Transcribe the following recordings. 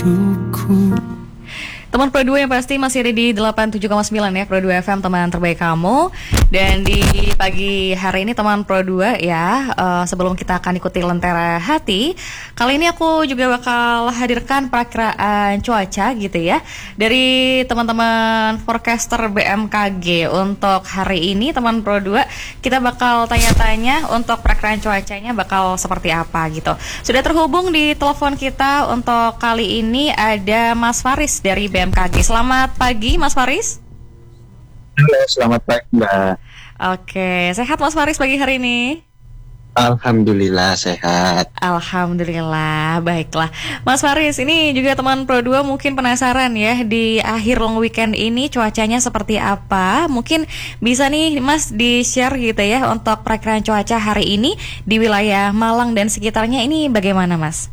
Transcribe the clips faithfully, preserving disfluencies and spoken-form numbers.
rinduku. Teman Pro dua yang pasti masih ada di delapan puluh tujuh koma sembilan ya, Pro dua F M, teman terbaik kamu. Dan di pagi hari ini teman Pro dua ya, uh, sebelum kita akan ikuti Lentera Hati, kali ini aku juga bakal hadirkan perakiraan cuaca gitu ya, dari teman-teman forecaster B M K G. Untuk hari ini teman Pro dua, kita bakal tanya-tanya untuk perakiraan cuacanya bakal seperti apa gitu. Sudah terhubung di telepon kita untuk kali ini ada Mas Faris dari B M K G. Selamat pagi Mas Faris. Halo, selamat pagi Mbak. Oke, sehat Mas Faris pagi hari ini? Alhamdulillah sehat. Alhamdulillah, baiklah Mas Faris, ini juga teman Pro dua mungkin penasaran ya, di akhir long weekend ini cuacanya seperti apa. Mungkin bisa nih Mas di-share gitu ya untuk perakiraan cuaca hari ini di wilayah Malang dan sekitarnya ini bagaimana Mas?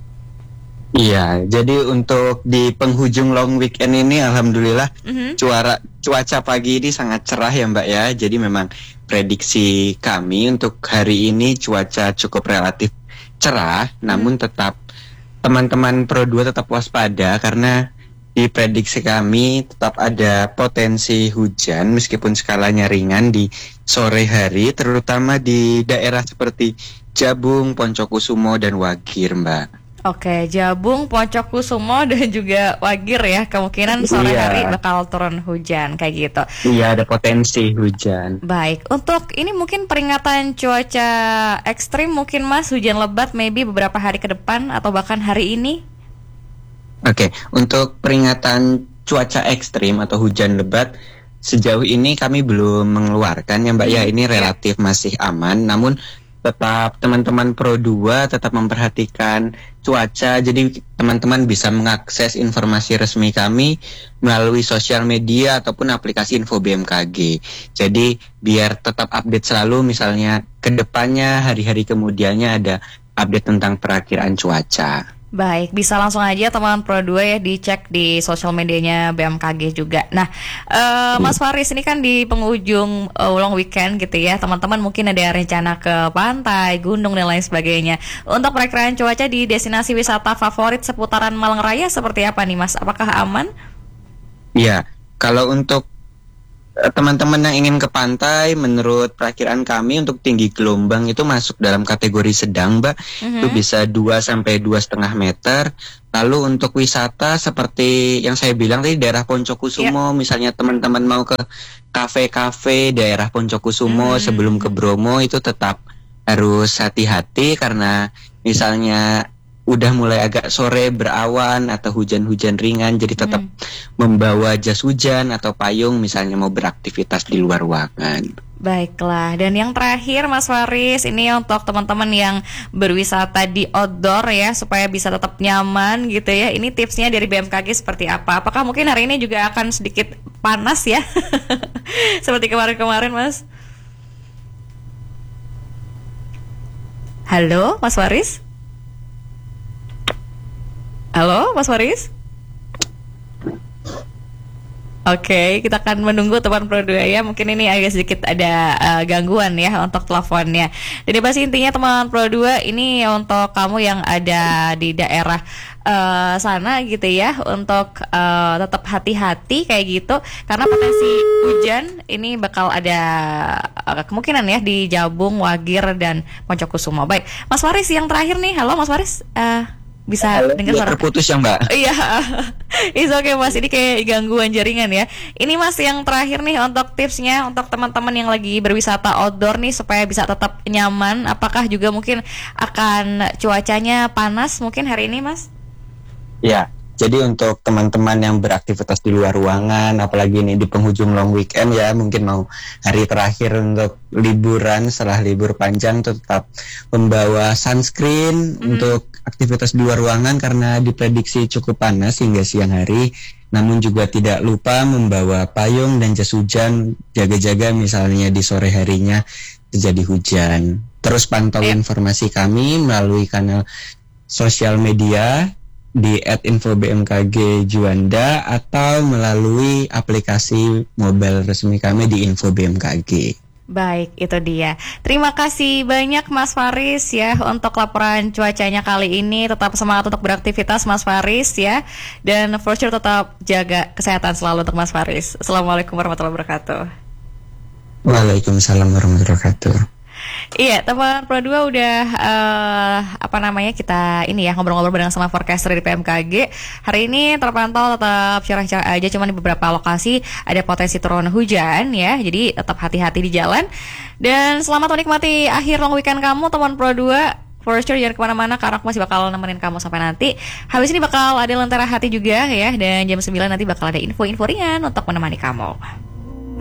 Iya, jadi untuk di penghujung long weekend ini alhamdulillah Mm-hmm. cuara, cuaca pagi ini sangat cerah ya Mbak ya. Jadi memang prediksi kami untuk hari ini cuaca cukup relatif cerah, mm-hmm. namun tetap teman-teman Pro dua tetap waspada karena di prediksi kami tetap ada potensi hujan meskipun skalanya ringan di sore hari, terutama di daerah seperti Jabung, Poncokusumo, dan Wagir Mbak. Oke, Jabung, Poncokusumo dan juga Wagir ya, kemungkinan sore Iya. hari bakal turun hujan kayak gitu. Iya, ada potensi hujan. Baik, untuk ini mungkin peringatan cuaca ekstrim mungkin Mas, hujan lebat maybe beberapa hari ke depan atau bahkan hari ini. Oke, untuk peringatan cuaca ekstrim atau hujan lebat sejauh ini kami belum mengeluarkan ya Mbak ya, ini relatif masih aman, namun tetap teman-teman Pro dua tetap memperhatikan cuaca. Jadi teman-teman bisa mengakses informasi resmi kami melalui sosial media ataupun aplikasi Info B M K G. Jadi biar tetap update selalu, misalnya ke depannya, hari-hari kemudiannya ada update tentang perakiraan cuaca. Baik, bisa langsung aja teman Pro dua ya dicek di sosial medianya B M K G juga. Nah, uh, Mas Faris, ini kan di penghujung uh, long weekend gitu ya, teman-teman mungkin ada rencana ke pantai, gunung dan lain sebagainya. Untuk perakiraan cuaca di destinasi wisata favorit seputaran Malang Raya seperti apa nih Mas? Apakah aman? Iya, kalau untuk eh, teman-teman yang ingin ke pantai, menurut perakiraan kami untuk tinggi gelombang itu masuk dalam kategori sedang, Mbak. Mm-hmm. Itu bisa dua sampai dua koma lima meter. Lalu untuk wisata seperti yang saya bilang tadi, daerah Poncokusumo, yeah. misalnya teman-teman mau ke kafe-kafe daerah Poncokusumo mm-hmm. sebelum ke Bromo, itu tetap harus hati-hati karena misalnya udah mulai agak sore berawan atau hujan-hujan ringan, jadi tetap hmm. membawa jas hujan atau payung misalnya mau beraktivitas di luar ruangan. Baiklah, dan yang terakhir Mas Faris, ini untuk teman-teman yang berwisata di outdoor ya, supaya bisa tetap nyaman gitu ya. Ini tipsnya dari B M K G seperti apa? Apakah mungkin hari ini juga akan sedikit panas ya? Seperti kemarin-kemarin Mas. Halo Mas Faris? Halo, Mas Faris? Oke, kita akan menunggu teman Pro dua ya. Mungkin ini agak sedikit ada uh, gangguan ya untuk teleponnya. Jadi pasti intinya teman Pro dua ini untuk kamu yang ada di daerah uh, sana gitu ya, untuk uh, tetap hati-hati kayak gitu, karena potensi hujan ini bakal ada uh, kemungkinan ya di Jabung, Wagir, dan Poncokusumo. Baik, Mas Faris yang terakhir nih. Halo Mas Faris, uh, bisa Halo, dengar suara? Terputus ya Mbak? Iya, it's okay Mas, ini kayak gangguan jaringan ya. Ini Mas yang terakhir nih untuk tipsnya untuk teman-teman yang lagi berwisata outdoor nih supaya bisa tetap nyaman. Apakah juga mungkin akan cuacanya panas mungkin hari ini Mas? Ya, jadi untuk teman-teman yang beraktivitas di luar ruangan, apalagi ini di penghujung long weekend ya, mungkin mau hari terakhir untuk liburan setelah libur panjang, tetap membawa sunscreen mm. untuk aktivitas di luar ruangan karena diprediksi cukup panas hingga siang hari. Namun juga tidak lupa membawa payung dan jas hujan, jaga-jaga misalnya di sore harinya terjadi hujan. Terus pantau yeah. informasi kami melalui kanal sosial media di et info b m k g Juanda atau melalui aplikasi mobile resmi kami di Info B M K G. Baik, itu dia. Terima kasih banyak Mas Faris ya untuk laporan cuacanya kali ini. Tetap semangat untuk beraktivitas Mas Faris ya. Dan for sure tetap jaga kesehatan selalu untuk Mas Faris. Assalamualaikum warahmatullahi wabarakatuh. Waalaikumsalam warahmatullahi wabarakatuh. Iya, teman Pro dua udah uh, apa namanya kita ini ya ngobrol-ngobrol bareng sama forecaster di P M K G. Hari ini terpantau tetap cerah-cerah aja, cuman di beberapa lokasi ada potensi turun hujan ya. Jadi tetap hati-hati di jalan. Dan selamat menikmati akhir long weekend kamu teman Pro dua. For sure jangan kemana-mana karena aku masih bakal nemenin kamu sampai nanti. Habis ini bakal ada Lentera Hati juga ya. Dan jam sembilan nanti bakal ada info-info ringan untuk menemani kamu.